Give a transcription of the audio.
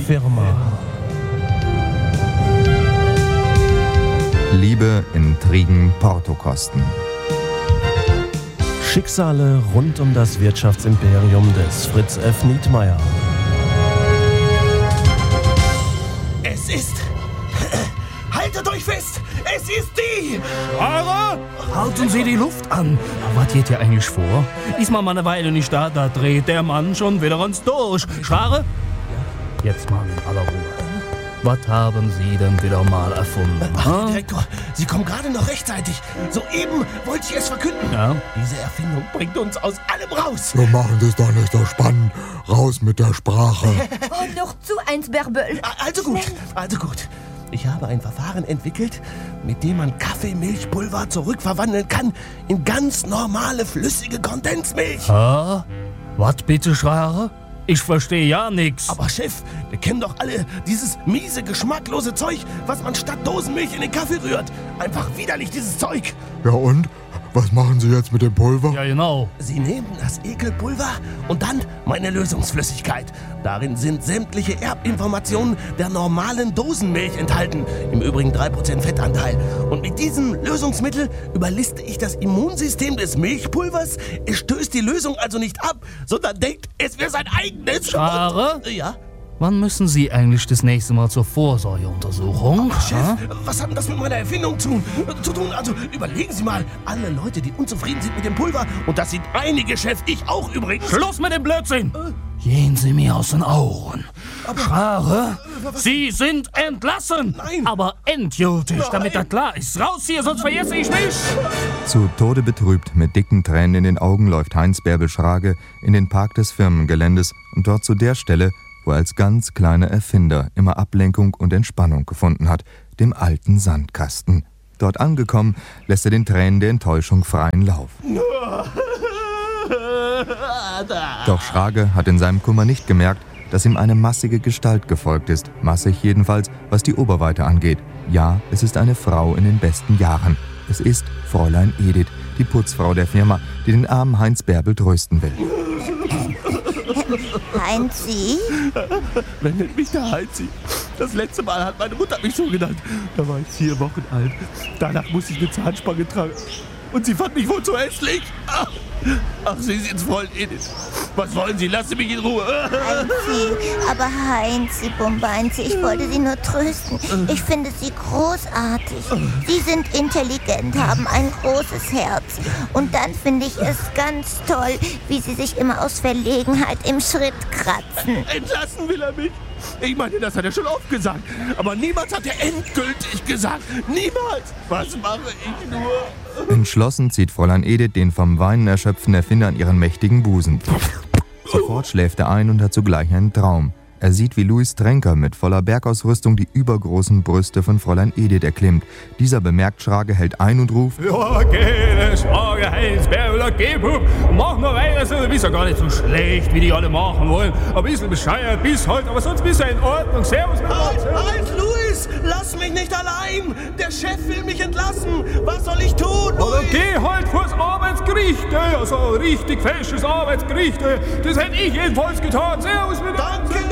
Firma. Liebe, Intrigen, Portokosten. Schicksale rund um das Wirtschaftsimperium des Fritz F. Nietmeyer. Es ist... Haltet euch fest! Es ist die! Schwager, halten Sie die Luft an. Was geht hier eigentlich vor? Ist man mal eine Weile nicht da dreht der Mann schon wieder uns durch. Schwager? Jetzt mal in aller Ruhe. Was haben Sie denn wieder mal erfunden? Ach, Direktor, Sie kommen gerade noch rechtzeitig. Soeben wollte ich es verkünden. Ja? Diese Erfindung bringt uns aus allem raus. So machen Sie es doch nicht so spannend. Raus mit der Sprache. Und noch zu eins, Bärbel. Also gut. Ich habe ein Verfahren entwickelt, mit dem man Kaffeemilchpulver zurückverwandeln kann in ganz normale, flüssige Kondensmilch. Was bitte, Schwager? Ich verstehe ja nix. Aber Chef, wir kennen doch alle dieses miese, geschmacklose Zeug, was man statt Dosenmilch in den Kaffee rührt. Einfach widerlich, dieses Zeug. Ja und? Was machen Sie jetzt mit dem Pulver? Ja, genau. Sie nehmen das Ekelpulver und dann meine Lösungsflüssigkeit. Darin sind sämtliche Erbinformationen der normalen Dosenmilch enthalten. Im Übrigen 3% Fettanteil. Und mit diesem Lösungsmittel überliste ich das Immunsystem des Milchpulvers. Es stößt die Lösung also nicht ab, sondern denkt, es wäre sein eigenes. Schwager? Ja? Wann müssen Sie eigentlich das nächste Mal zur Vorsorgeuntersuchung? Chef, was hat denn das mit meiner Erfindung zu tun? Also überlegen Sie mal, alle Leute, die unzufrieden sind mit dem Pulver, und das sind einige, Chef, ich auch übrigens. Schluss mit dem Blödsinn! Gehen Sie mir aus den Augen. Schwager, Sie sind entlassen. Nein. Aber endgültig, damit das klar ist. Raus hier, sonst vergesse ich mich. Zu Tode betrübt, mit dicken Tränen in den Augen, läuft Heinz Bärbel Schrage in den Park des Firmengeländes und dort zu der Stelle, wo er als ganz kleiner Erfinder immer Ablenkung und Entspannung gefunden hat, dem alten Sandkasten. Dort angekommen, lässt er den Tränen der Enttäuschung freien Lauf. Doch Schrage hat in seinem Kummer nicht gemerkt, dass ihm eine massige Gestalt gefolgt ist, massig jedenfalls, was die Oberweite angeht. Ja, es ist eine Frau in den besten Jahren. Es ist Fräulein Edith, die Putzfrau der Firma, die den armen Heinz Bärbel trösten will. Heinzi? Wer nennt mich der Heinzi? Das letzte Mal hat meine Mutter mich so genannt. Da war ich 4 Wochen alt. Danach musste ich eine Zahnspange tragen. Und sie fand mich wohl zu hässlich. Ach, Sie sind's voll, Edith. Was wollen Sie? Lassen Sie mich in Ruhe. Heinzi, Bumbeinzi, ich wollte Sie nur trösten. Ich finde Sie großartig. Sie sind intelligent, haben ein großes Herz. Und dann finde ich es ganz toll, wie Sie sich immer aus Verlegenheit im Schritt kratzen. Entlassen will er mich. Ich meine, das hat er schon oft gesagt. Aber niemals hat er endgültig gesagt. Niemals. Was mache ich nur? Entschlossen zieht Fräulein Edith den vom Weinen erschöpften Erfinder an ihren mächtigen Busen. Sofort schläft er ein und hat zugleich einen Traum. Er sieht, wie Louis Tränker mit voller Bergausrüstung die übergroßen Brüste von Fräulein Edith erklimmt. Dieser bemerkt Schrage, hält ein und ruft: Ja, geh, Schrage, Heinz Bärbel, geh, Bub. Mach noch weiter, du bist ja gar nicht so schlecht, wie die alle machen wollen. Ein bisschen bescheuert bis heute, aber sonst bist du in Ordnung. Servus, Halt, Louis! Lass mich nicht allein! Der Chef will mich entlassen! Was soll ich tun, Louis? Oder geh halt vors Arbeitsgericht, also richtig festes Arbeitsgericht. Das hätte ich jedenfalls getan. Servus, mit Danke,